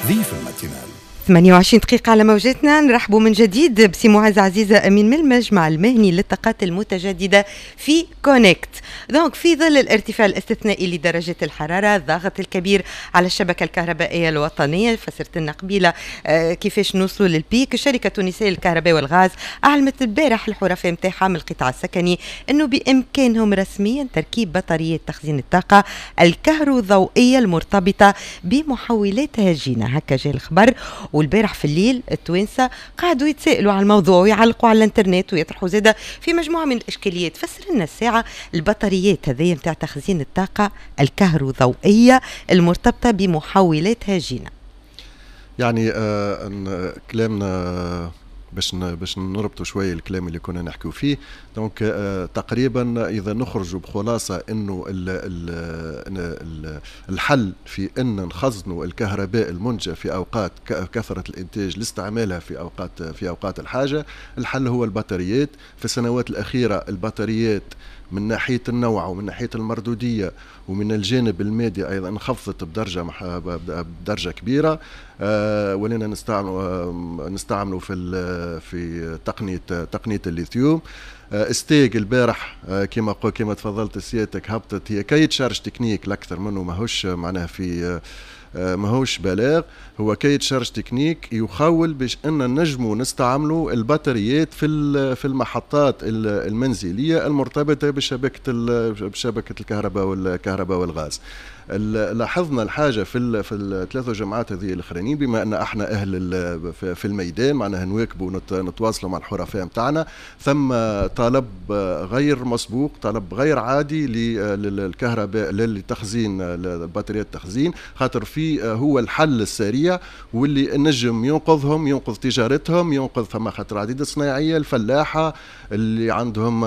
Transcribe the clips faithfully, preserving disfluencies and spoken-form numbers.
ضيف الماتينال. ثمانية وعشرين دقيقة على موجاتنا. نرحبوا من جديد بسي معز عزيزة أمين من المجمع المهني للطاقات المتجددة في كونكت. دونك في ظل الارتفاع الاستثنائي لدرجة الحرارة، الضغط الكبير على الشبكة الكهربائية الوطنية، فسرت لنا قبيلة آه كيفاش نوصلوا للبيك. الشركة التونسية للكهرباء والغاز أعلنت البارح الحرفاء متاعها من القطاع السكني أنه بإمكانهم رسميا تركيب بطارية تخزين الطاقة الكهروضوئية المرتبطة بمحولات هجينة. هكا جاء الخبر. والبارح في الليل التوانسة قاعدوا يتسائلوا على الموضوع ويعلقوا على الانترنت ويطرحوا زادة في مجموعة من الإشكاليات. فسر لنا الساعة البطاريات هذه متاع تخزين الطاقة الكهروضوئية المرتبطة بمحولات هجينة. يعني آه كلامنا باش باش نربطوا شويه الكلام اللي كنا نحكيو فيه. دونك آه تقريبا اذا نخرجوا بخلاصه انه ال ال ال الحل في ان نخزنوا الكهرباء المنتجه في اوقات كثره الانتاج لاستعمالها في اوقات في اوقات الحاجه، الحل هو البطاريات. في السنوات الاخيره البطاريات من ناحيه النوع ومن ناحيه المردوديه ومن الجانب المادي ايضا انخفضت بدرجه بدرجه كبيره. أه ولينا نستعملوا نستعملوا في في تقنيه تقنيه الليثيوم. أه استيج البارح أه كما كما تفضلت سيادتك هبطت، هي كي تشارج تكنيك الاكثر منه ماهوش معناها في أه ماهوش بلاغ، هو كي تشارج تكنيك يخول باش ان نجموا نستعملوا البطاريات في في المحطات المنزليه المرتبطه بشبكه بشبكه الكهرباء والكهرباء والغاز. لاحظنا الحاجه في في الثلاثه جماعات هذه الاخرانيين، بما ان احنا اهل في الميدان معناها نواكبوا نتواصلوا مع الحرفاء نتاعنا، ثم طلب غير مسبوق، طلب غير عادي للكهرباء لتخزين البطاريات التخزين، خاطر في هو الحل السريع واللي نجم ينقذهم، ينقذ تجارتهم، ينقذ ثم خاطر عديد الصناعيه الفلاحه اللي عندهم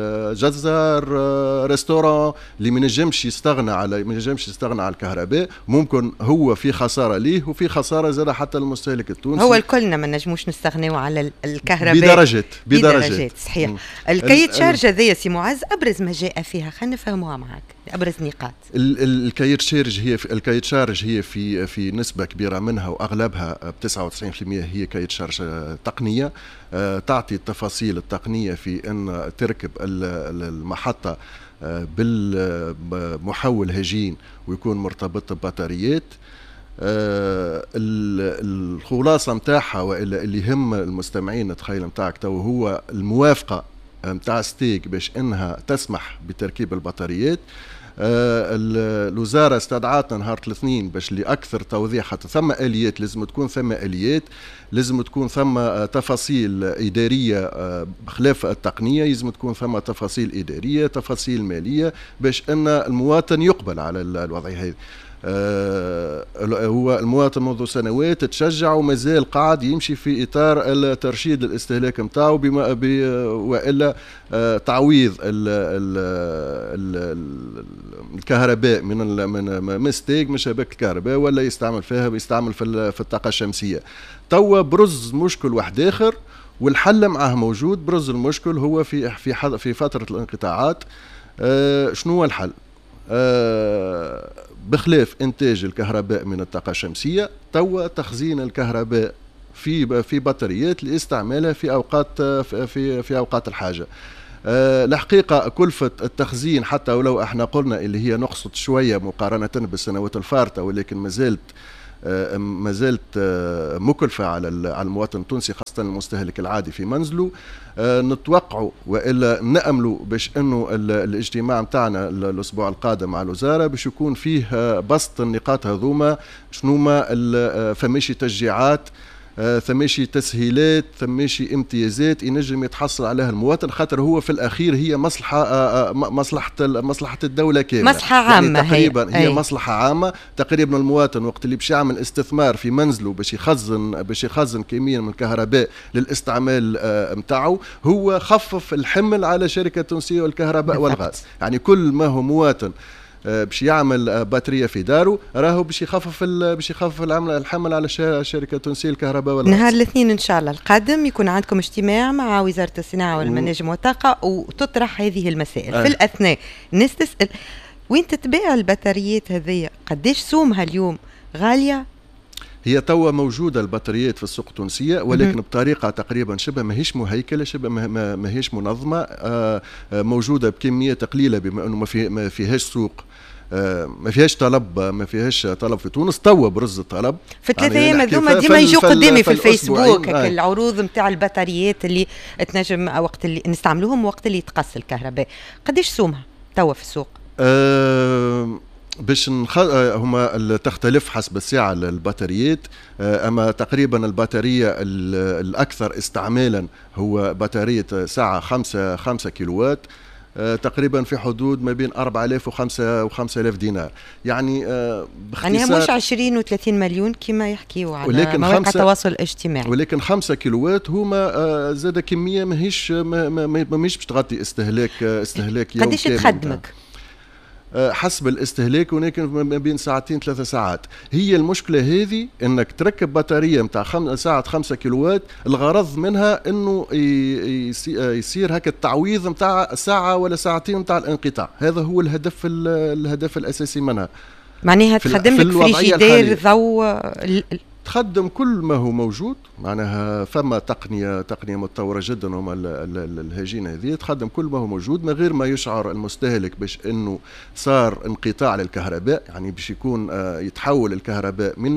الجزر ريستوران اللي ما نجمش يستغنى على ما نجمش يستغنى على الكهرباء، ممكن هو في خساره ليه وفي خساره زاد حتى المستهلك التونسي. هو الكلنا ما نجموش نستغنوا على الكهرباء بدرجات بدرجات, بدرجات صحيح. الكيت شارج هذيا سي معز ابرز ما جاء فيها، خلينا نفهموها معك، ابرز نقاط. الكيت شارج هي في الكيت شارج هي في في نسبه كبيره منها واغلبها ب تسعة وتسعين بالمئة هي كيت شارج تقنيه، تعطي التفاصيل التقنيه في ان تركب المحطه بالمحول هجين ويكون مرتبط ببطاريات. الخلاصه نتاعها والا اللي يهم المستمعين نتخيل نتاعك تو هو الموافقه نتاع ستيك باش انها تسمح بتركيب البطاريات. الوزاره استدعتنا نهار الاثنين باش لاكثر توضيح، حتى ثم اليات لازم تكون ثم اليات، لازم تكون ثم تفاصيل اداريه بخلاف التقنيه، لازم تكون ثم تفاصيل اداريه تفاصيل ماليه باش ان المواطن يقبل على الوضعيه هذه. آه هو المواطن منذ سنوات تشجع ومازال قاعد يمشي في اطار الترشيد الاستهلاك نتاعو بما بي والا آه تعويض ال ال ال الكهرباء من من مستيق من شبكه الكهرباء ولا يستعمل فيها بيستعمل في في الطاقه الشمسيه. توا برز مشكل واحد اخر والحل معه موجود. برز المشكل هو في في في فتره الانقطاعات. آه شنو هو الحل؟ آه بخلاف إنتاج الكهرباء من الطاقة الشمسية، توا تخزين الكهرباء في في بطاريات لاستعمالها في أوقات في في أوقات الحاجة. أه الحقيقة كلفة التخزين حتى ولو احنا قلنا اللي هي نقصت شوية مقارنة بالسنوات الفارطة، ولكن ما زالت أه ما زالت أه مكلفة على على المواطن التونسي خاصة المستهلك العادي في منزله. أه نتوقعوا والا نأملوا باش انه الاجتماع متاعنا الاسبوع القادم مع الوزاره باش يكون فيه بسط النقاط هذوما، شنو ما فماشي تشجيعات، ثماشي تسهيلات، ثماشي امتيازات ينجم يتحصل عليها المواطن، خاطر هو في الاخير هي مصلحه مصلحه مصلحه الدوله كامله، مصلحه عامه يعني تقريبا هي, هي, هي مصلحه عامه. تقريبا المواطن وقت اللي باش يعمل استثمار في منزله باش يخزن باش يخزن كميه من الكهرباء للاستعمال نتاعو، هو خفف الحمل على شركه تونسيه والكهرباء والغاز. يعني كل ما هو مواطن باش يعمل بطاريه في داره راهو باش يخفف باش يخفف الحمل على الشركه التونسيه للكهرباء والغاز. نهار الاثنين ان شاء الله القادم يكون عندكم اجتماع مع وزاره الصناعه والمناجم والطاقه وتطرح هذه المسائل. أه. في الاثناء الناس تسال وين تتباع البطاريات هذه؟ قديش سومها اليوم؟ غاليه؟ هي توا موجودة البطاريات في السوق التونسية، ولكن بطريقة تقريبا شبه ماهيش مهيكلة، شبه ماهيش منظمة، موجودة بكميات قليلة بما أنه ما فيهاش سوق، ما فيهاش طلب ما فيهاش طلب في تونس. توا برز الطلب في ثلاثة ايام هذوما ديما يجوا قدامي في الفيسبوك هكا العروض نتاع البطاريات اللي تنجم وقت اللي نستعملوهم وقت اللي يتقص الكهرباء. قداش سومها توا في السوق؟ أه باش نخ... هما تختلف حسب الساعة البطاريات، أما تقريبا البطارية الأكثر استعمالا هو بطارية ساعة خمسة خمسة كيلوات، تقريبا في حدود ما بين أربعة آلاف وخمسة وخمسة آلاف دينار. يعني باختصار يعني مش عشرين وثلاثين مليون كما يحكيوا على مواقع التواصل الاجتماعي. ولكن خمسة كيلوات هما زاد كمية ماهيش ماهيش باش تغطي استهلاك استهلاك يوم قديش تخدمك؟ حسب الاستهلاك، ولكن ما بين ساعتين ثلاثة ساعات. هي المشكلة هذه انك تركب بطارية متاع خم... ساعة خمسة كيلوات، الغرض منها انه يصير هكا التعويض متاع ساعة ولا ساعتين متاع الانقطاع. هذا هو الهدف الهدف الاساسي منها. معناها تخدم لك فريجيدير ضوء تخدم كل ما هو موجود، معناها فما تقنية تقنية متطورة جدا، هما الهجينة هذه تخدم كل ما هو موجود من غير ما يشعر المستهلك باش انه صار انقطاع للكهرباء. يعني باش يكون يتحول الكهرباء من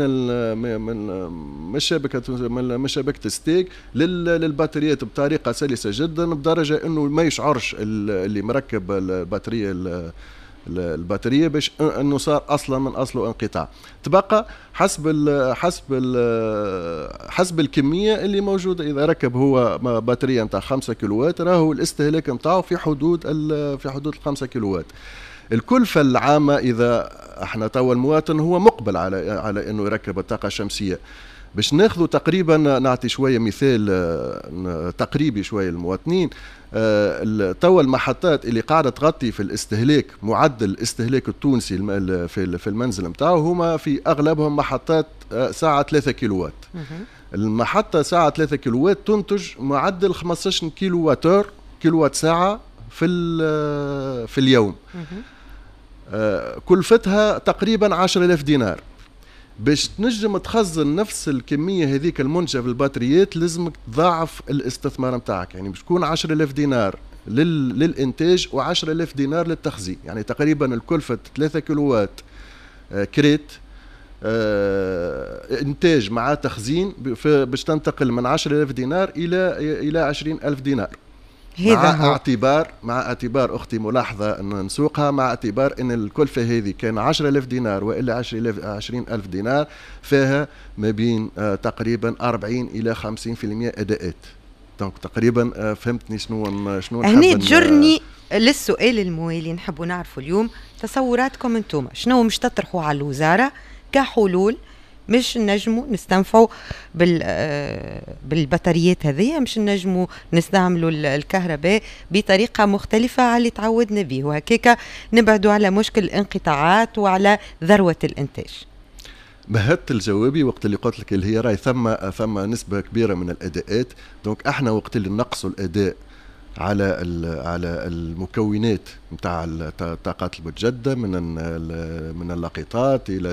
من شبكة من شبكة ستيك للبطاريات بطريقة سلسة جدا، بدرجة انه ما يشعرش اللي مركب البطارية البطارية باش انه صار اصلا من اصله انقطاع. تبقى حسب ال حسب ال حسب الكميه اللي موجوده. اذا ركب هو بطاريه نتاع خمسة كيلوات راهو الاستهلاك نتاعو في حدود في حدود الخمسة كيلوات. الكلفه العامه اذا احنا توا المواطن هو مقبل على على انه يركب الطاقه الشمسيه، باش ناخذ تقريبا نعطي شويه مثال تقريبي شويه للمواطنين. توا المحطات اللي قاعده تغطي في الاستهلاك معدل الاستهلاك التونسي في المنزل نتاعو هما في اغلبهم محطات ساعه ثلاثة كيلوات. المحطه ساعه ثلاثة كيلوات تنتج معدل خمسة عشر كيلو واتر كيلوات ساعه في في اليوم. كلفتها تقريبا عشرة آلاف دينار. باش تنجم تخزن نفس الكمية هذيك المنتجة في البطاريات لازمك تضاعف الاستثمار نتاعك. يعني باش تكون عشرة آلاف دينار لل... للإنتاج وعشرة آلاف دينار للتخزين. يعني تقريبا الكلفة ثلاثة كيلوات آه كريت آه إنتاج مع تخزين باش تنتقل من عشرة آلاف دينار إلى إلى عشرين ألف دينار. مع هو. اعتبار مع اعتبار اختي ملاحظه ان نسوقها مع اعتبار ان الكلفه هذه كان عشرة آلاف دينار والا عشرين ألف دينار، فيها ما بين آه تقريبا أربعين الى خمسين بالمئة اداءات. دونك تقريبا آه فهمتني شنو شنو هني تجرني للسؤال الموالي. نحبوا نعرفوا اليوم تصوراتكم انتم شنو مش تطرحوا على الوزاره كحلول مش نجموا نستنفعوا بال بالبطاريات هذه، مش نجموا نستعملوا الكهرباء بطريقه مختلفه على اللي تعودنا به، وهكاك نبعدوا على مشكل الانقطاعات وعلى ذروه الانتاج. مهدت الجوابي وقت اللي قلت لك اللي هي راي ثم ثم نسبه كبيره من الاداءات. دونك احنا وقت اللي نقصوا الاداء على على المكونات نتاع الطاقات المتجدده من من اللقطات الى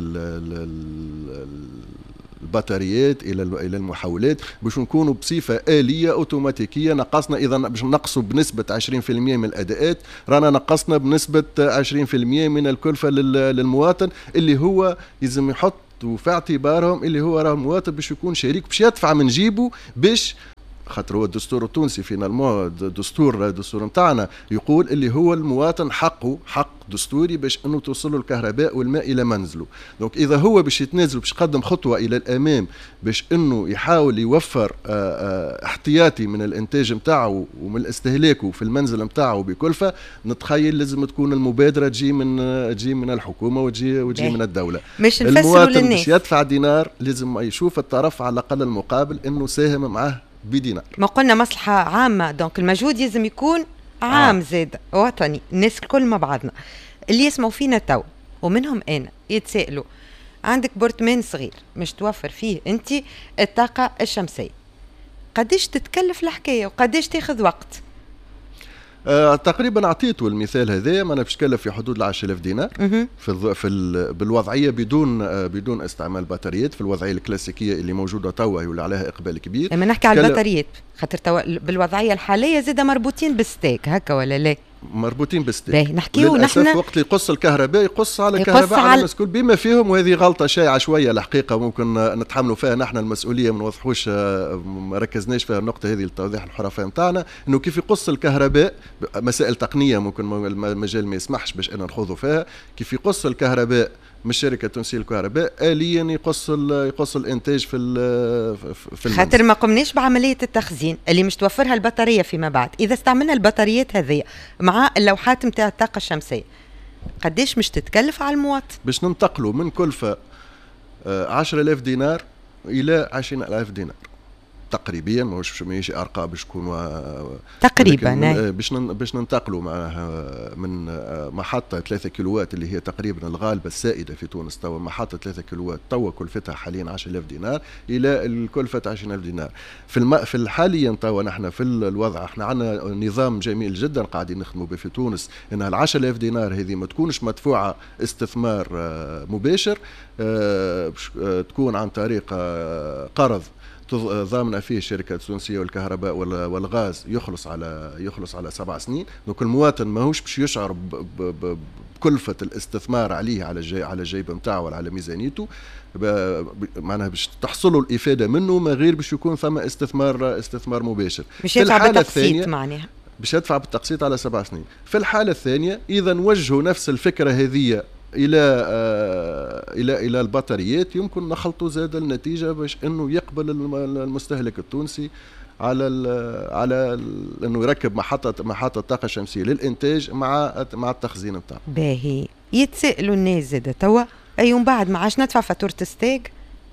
البطاريات الى الى المحولات باش نكونوا بصفه آلية اوتوماتيكيه. نقصنا اذا باش نقصوا بنسبه عشرين بالمئة من الاداءات، رانا نقصنا بنسبه عشرين بالمئة من الكلفه للمواطن اللي هو لازم يحط في اعتبارهم اللي هو راه المواطن باش يكون شريك باش يدفع من جيبه باش خاطر هو الدستور التونسي فينا الدستور الدستور نتاعنا يقول اللي هو المواطن حقه حق دستوري باش انه توصل الكهرباء والماء الى منزله. دونك اذا هو باش يتنازل باش يقدم خطوه الى الامام باش انه يحاول يوفر احتياطي من الانتاج نتاعو ومن استهلاكه في المنزل نتاعو بكلفه، نتخيل لازم تكون المبادره تجي من تجي من الحكومه وتجي وتجي من الدوله. مش نفسروا للناس باش يدفع دينار لازم يشوف الطرف على الاقل المقابل انه ساهم معه بدينار. ما قلنا مصلحة عامة، دونك المجهود لازم يكون عام. آه. زاد وطني. الناس الكل مع بعضنا اللي يسمعوا فينا تو ومنهم أنا يتسائلوا، عندك بورتمان صغير مش توفر فيه أنت الطاقة الشمسية، قديش تتكلف الحكاية وقديش تاخذ وقت؟ آه تقريبا اعطيته المثال هذا، ما باش تكلف في حدود عشرة آلاف دينار في الض... في ال... بالوضعيه بدون آه بدون استعمال بطاريات، في الوضعيه الكلاسيكيه اللي موجوده توا واللي عليها اقبال كبير. لما نحكي على البطاريات خاطر توا بالوضعيه الحاليه زاد مربوطين بالستيك هكا ولا لا؟ مربوطين بالستيك. نحكيو نحن وقت اللي يقص الكهرباء يقص على الكهرباء على المسؤول بما فيهم، وهذه غلطه شائعه شويه الحقيقه ممكن نتحملوا فيها نحن المسؤوليه، ما نوضحوش ما ركزناش فيها النقطه هذه للتوضيح الحرفاء نتاعنا، انه كيف يقص الكهرباء مسائل تقنيه ممكن المجال ما يسمحش باش ان نخوضوا فيها، كيف يقص الكهرباء من الشركه التونسيه للكهرباء آليا يقص يقص الانتاج في في خاطر ما قمناش بعمليه التخزين اللي مش توفرها البطاريه فيما بعد. اذا استعملنا البطاريات هذه مع اللوحات نتاع الطاقه الشمسيه قديش مش تتكلف على المواطن؟ باش ننتقلوا من كلفه عشرة آلاف دينار الى عشرين ألف دينار تقريبا، مش ماشي ارقام باش تكونوا تقريبا باش باش ننتقلوا معها من محطه ثلاثة كيلووات اللي هي تقريبا الغالبه السائده في تونس توا، محطه ثلاثة كيلووات توا كلفتها حاليا عشرة آلاف دينار الى الكلفه عشرين ألف دينار. في الم... في حاليا توا نحن في الوضع احنا عندنا نظام جميل جدا قاعدين نخدموا به في تونس، ان ال عشرة آلاف دينار هذه ما تكونش مدفوعه استثمار مباشر، تكون عن طريق قرض ضامنه فيه الشركه التونسيه والكهرباء والغاز يخلص على يخلص على سبع سنين. دونك المواطن ماهوش باش يشعر بكلفه الاستثمار عليه على الجي على الجيب نتاعه ولا على ميزانيته، معناها باش تحصلوا الافاده منه ما غير باش يكون ثم استثمار استثمار مباشر. مش يدفع بالتقسيط معناها، باش يدفع بالتقسيط على سبع سنين. في الحاله الثانيه اذا نوجهوا نفس الفكره هذه الى آه الى الى البطاريات، يمكن نخلطوا زاد النتيجه باش انه يقبل المستهلك التونسي على ال على ال انه يركب محطه محطه طاقه شمسيه للانتاج مع مع التخزين نتاعه. باهي يتسالوا الناس زاد توا اي من بعد ما عادش ندفع فاتوره ستيك؟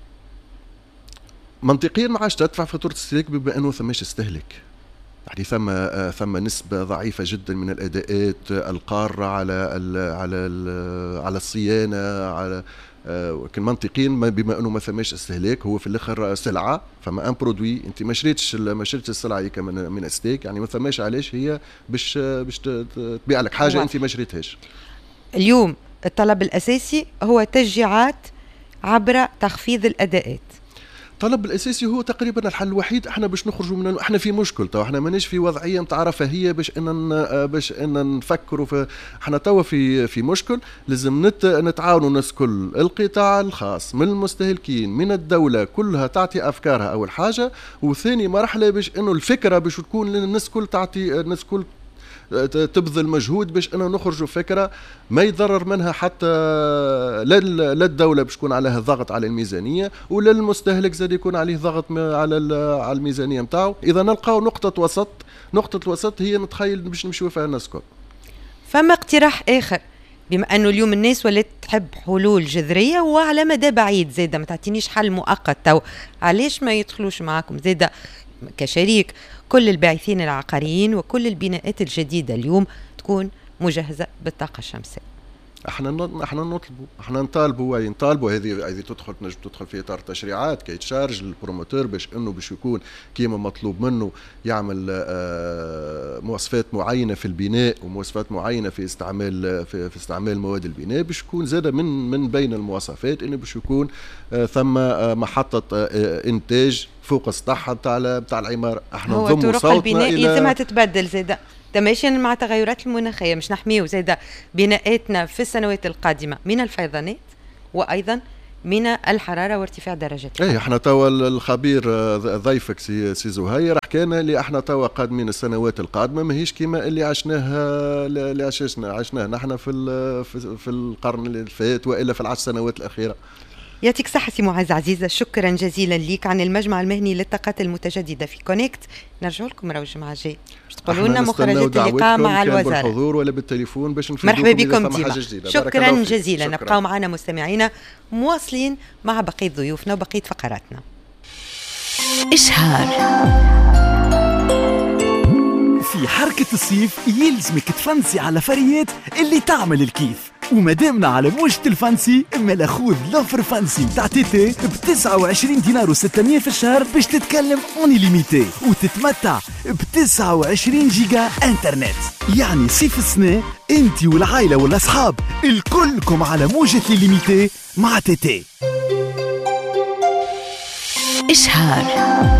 منطقيا ما عادش تدفع فاتوره ستيك بما انه ثماش استهلك، يعني ثم ثم نسبة ضعيفة جدا من الأداءات القارة على ال على ال على الصيانة، على لكن منطقيا بما انه ما ثماش استهلاك، هو في الاخر سلعة، فما ان برودوي انت ما شريتش ما شريتش السلعة هيك من من استيك، يعني ما ثماش علاش هي باش باش تبيع لك حاجة انت ما شريتهاش. اليوم الطلب الأساسي هو تشجيعات عبر تخفيض الأداءات. الطلب الاساسي هو تقريبا الحل الوحيد. احنا باش نخرجوا من احنا في مشكل تو، احنا ماناش في وضعيه نتاع رفاهيه باش ان باش ان نفكروا في، احنا توا في في مشكل لازم نت... نتعاونوا الناس كل، القطاع الخاص من المستهلكين من الدوله كلها تعطي افكارها اول حاجه، وثاني مرحله باش انه الفكره باش تكون الناس كل تعطي الناس كل تبذل مجهود باش انه نخرجوا فكره ما يضرر منها حتى لا الدوله باش يكون عليها ضغط على الميزانيه، ولا المستهلك زاد يكون عليه ضغط على على الميزانيه نتاعو. اذا نلقاو نقطه وسط، نقطه الوسط هي نتخيل باش نمشيو فيها الناس الكل. فما اقتراح اخر، بما انه اليوم الناس ولات تحب حلول جذريه وعلى مدى بعيد، زاده ما تعطينيش حل مؤقت تو، علاش ما يدخلوش معاكم زاده كشريك كل الباعثين العقاريين وكل البناءات الجديدة اليوم تكون مجهزة بالطاقة الشمسية؟ احنا احنا نطلبوا احنا نطالبوا نطالبوا هذه هذه تدخل تنجم تدخل في اطار تشريعات كي تشارج البروموتور باش انه باش يكون كيما مطلوب منه يعمل آه مواصفات معينه في البناء ومواصفات معينه في استعمال في, في استعمال مواد البناء، باش يكون زاد من من بين المواصفات انه باش يكون آه ثم آه محطه آه انتاج فوق السطح بتاع بتاع العماره. احنا نضموا صوتنا طرق البناء لازمها تتبدل زاده تماشيا مع التغيرات المناخيه، مش نحميو زاده بناءاتنا في السنوات القادمه من الفيضانات وايضا من الحراره وارتفاع درجات الحراره. اي احنا توا الخبير ضيفك سي سي زهير حكينا اللي احنا توا قادمين السنوات القادمه ماهيش كيما اللي عشناها اللي عشنا عشناه نحن في في القرن اللي فات والا في العشر سنوات الاخيره. يعطيك صحة سي معز عزيزة، شكرا جزيلا ليك عن المجمع المهني للطاقات المتجددة في كونكت. نرجع لكم راهو الجمعة الجاي باش تقولوا لنا مخرجات اللقاء مع الوزارة بالحضور ولا بالتليفون باش مرحبا بكم ديما. شكرا جزيلا. نبقاو معنا مستمعينا مواصلين مع بقية ضيوفنا وبقية فقراتنا. إشهار في حركة الصيف يلزمك تفنسي على فريات اللي تعمل الكيف، ومادامنا على موجة الفانسي اما خذ لوفر فانسي تاع تي تي ب تسعة وعشرين دينار وستمية في الشهر باش تتكلم اوني ليميتي وتتمتع ب تسعة وعشرين جيجا انترنت. يعني صيف السنة انتي والعائلة والاصحاب الكلكم على موجة ليميتي مع تي تي. إشهار